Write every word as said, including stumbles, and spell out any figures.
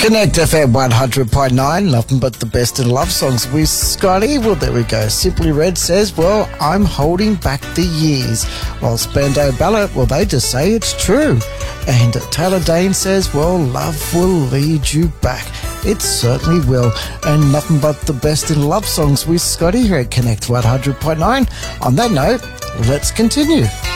Connect F M one hundred point nine, nothing but the best in love songs with Scotty. Well, there we go. Simply Red says, well, I'm holding back the years. While Spando Ballot, well, they just say it's true. And Taylor Dane says, well, love will lead you back. It certainly will. And nothing but the best in love songs with Scotty here at Connect one hundred point nine. On that note, let's continue.